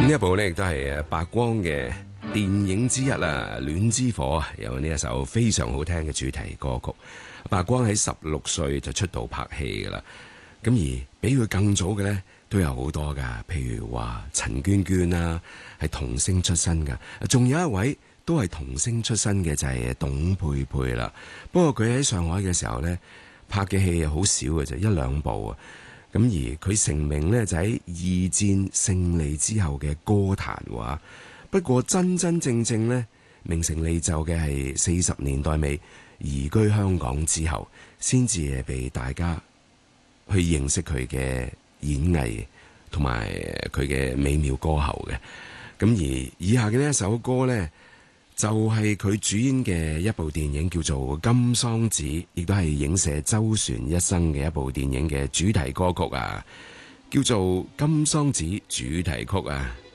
呢一部呢亦都係白光嘅電影之一啦，《戀之火》有呢一首非常好聽嘅主題歌曲。白光喺16歲就出道拍戲噶啦，咁而比佢更早嘅呢都有好多噶，譬如話陳娟娟啦，係童星出身噶，仲有一位都係童星出身嘅就係董佩佩啦。不過佢喺上海嘅時候呢，拍嘅戲好少嘅，就1、2部啊。咁而佢成名呢，就喺二戰勝利之後嘅歌壇話，不過真真正正呢，名成利就嘅係40年代尾移居香港之後，先至係被大家去認識佢嘅演藝同埋佢嘅美妙歌喉嘅。咁而以下嘅呢一首歌呢，就係佢主演嘅一部電影叫做《金桑子》，亦都係影射周旋一生嘅一部電影嘅主題歌曲啊，叫做《金桑子》主題曲啊。